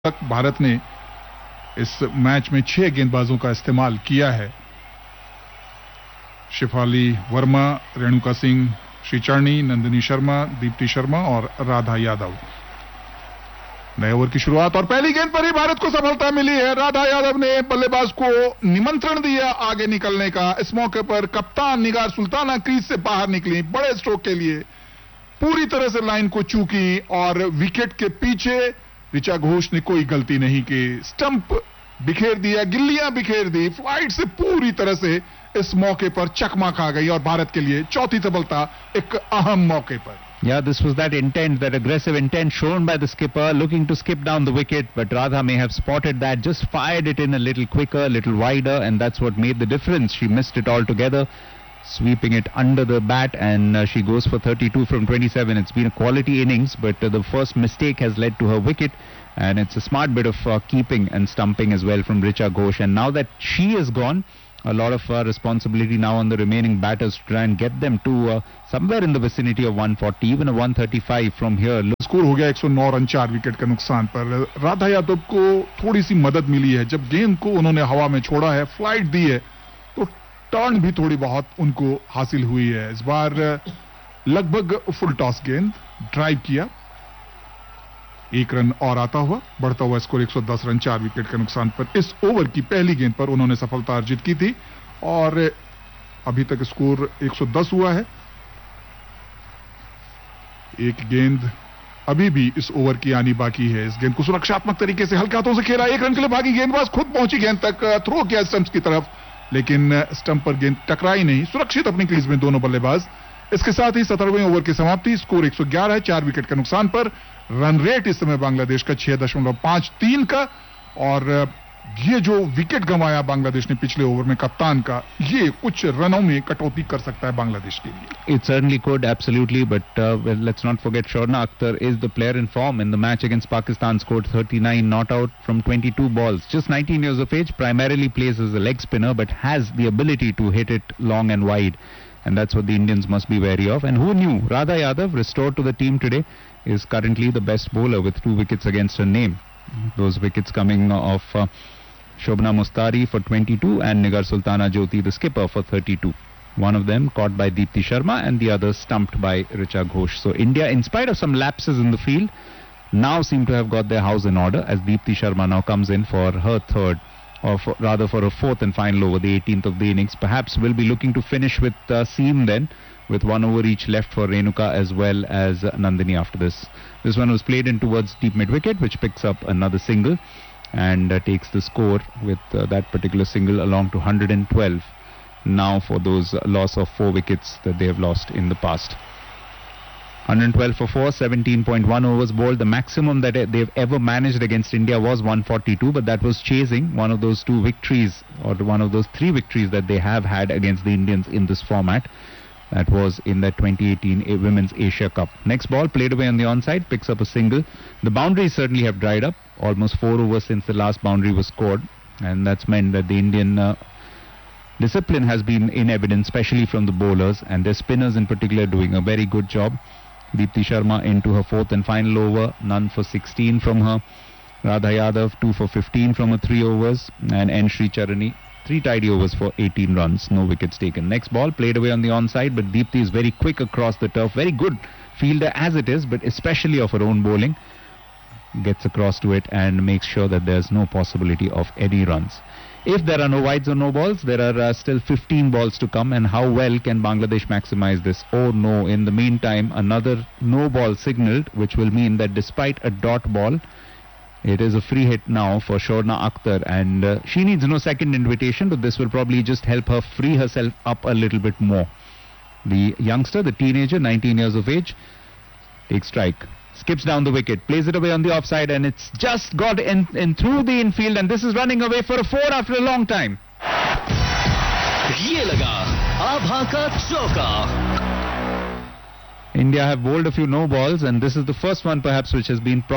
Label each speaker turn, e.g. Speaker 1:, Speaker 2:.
Speaker 1: तक भारत ने इस मैच में 6 गेंदबाजों का इस्तेमाल किया है। शिफाली वर्मा, रेणुका सिंह, श्रीचरणी, नंदिनी शर्मा, दीप्ति शर्मा और राधा यादव। नए ओवर की शुरुआत और पहली गेंद पर ही भारत को सफलता मिली है। राधा यादव ने बल्लेबाज को निमंत्रण दिया आगे निकलने का। इस मौके पर कप्तान निगार सुल्ताना क्रीज से बाहर निकली, बड़े स्ट्रोक के लिए पूरी तरह से लाइन को चूकी और विकेट के पीछे ऋचा घोष ने कोई गलती नहीं की। स्टंप बिखेर दिया, गिल्लियां बिखेर दी, फ्लाइट से पूरी तरह से इस मौके पर चकमा खा गई और भारत के लिए चौथी सफलता एक अहम मौके पर।
Speaker 2: Yeah, this was that intent, that aggressive intent shown by the skipper, looking to skip down the wicket, but Radha may have spotted that, just fired it in a little quicker, a little wider, and that's what made the difference. She missed it altogether, sweeping it under the bat, and she goes for 32 from 27. It's been a quality innings, but the first mistake has led to her wicket, and it's a smart bit of keeping and stumping as well from Richa Ghosh. And now that she is gone, a lot of responsibility now on the remaining batters to try and get them to somewhere in the vicinity of 140, even a 135 from here.
Speaker 1: Score हो गया 109 run 4 wicket के नुकसान पर। राधा यादव को थोड़ी सी मदद मिली है। जब गेंद को उन्होंने हवा में छोड़ा है, फ्लाइट दी है, तो टर्न भी थोड़ी बहुत उनको हासिल हुई है। इस बार लगभग फुल टॉस गेंद ड्राइव किया, 1 रन और आता हुआ, बढ़ता हुआ स्कोर 110 रन 4 विकेट के नुकसान पर। इस ओवर की पहली गेंद पर उन्होंने सफलता अर्जित की थी और अभी तक स्कोर 110 हुआ है। एक गेंद अभी भी इस ओवर की आनी बाकी है। इस गेंद को सुरक्षात्मक तरीके से हल्के हाथों से खेला, 1 रन के लिए भागी गेंदबाज, खुद पहुंची गेंद तक, थ्रो किया स्टंप्स की तरफ, लेकिन स्टंप पर गेंद टकराई नहीं। सुरक्षित अपनी क्रीज में दोनों बल्लेबाज। इसके साथ ही 17वें ओवर की समाप्ति, स्कोर 111 है 4 विकेट के नुकसान पर। रन रेट इस समय बांग्लादेश का 6.53 का, और ये जो विकेट गंवाया बांग्लादेश ने पिछले ओवर में कप्तान का, ये कुछ रनों में कटौती कर सकता है बांग्लादेश के लिए।
Speaker 2: It certainly could, absolutely, but well, let's not forget Shorna Akhtar is the player in form. In the match against Pakistan, scored 39 not out from 22 balls. Just 19 years of age, primarily plays as a leg spinner, but has the ability to hit it long and wide. And that's what the Indians must be wary of. And who knew? Radha Yadav, restored to the team today, is currently the best bowler with 2 wickets against her name. Those wickets coming off Shobna Mustari for 22 and Nigar Sultana Jyoti, the skipper, for 32. One of them caught by Deepti Sharma and the other stumped by Richa Ghosh. So India, in spite of some lapses in the field, now seem to have got their house in order as Deepti Sharma now comes in for her third, or rather for a fourth and final over, the 18th of the innings. Perhaps we'll be looking to finish with seam then, with 1 over each left for Renuka as well as Nandini after this. This one was played in towards deep mid-wicket, which picks up another single and takes the score with that particular single along to 112 now for those loss of 4 wickets that they have lost in the past. 112 for 4, 17.1 overs bowled. The maximum that they've ever managed against India was 142, but that was chasing one of those 2 victories, or one of those 3 victories that they have had against the Indians in this format. That was in the 2018 Women's Asia Cup. Next ball played away on the onside, picks up a single. The boundaries certainly have dried up. Almost 4 overs since the last boundary was scored, and that's meant that the Indian discipline has been in evidence, especially from the bowlers, and their spinners in particular doing a very good job. Deepti Sharma into her 4th and final over, none for 16 from her. Radha Yadav 2 for 15 from her 3 overs, and N. Srichurani 3 tidy overs for 18 runs, no wickets taken. Next ball played away on the onside, but Deepti is very quick across the turf, very good fielder as it is, but especially of her own bowling, gets across to it and makes sure that there's no possibility of any runs. If there are no wides or no balls, there are still 15 balls to come, and how well can Bangladesh maximize this? Oh no, in the meantime, another no ball signaled, which will mean that despite a dot ball, it is a free hit now for Shorna Akhtar, and she needs no second invitation, but this will probably just help her free herself up a little bit more. The youngster, the teenager, 19 years of age, takes strike. Skips down the wicket, plays it away on the offside, and it's just got in through the infield, and this is running away for a 4 after a long time.
Speaker 3: ये लगा आभा का चौका.
Speaker 2: India have bowled a few no balls, and this is the first one perhaps which has been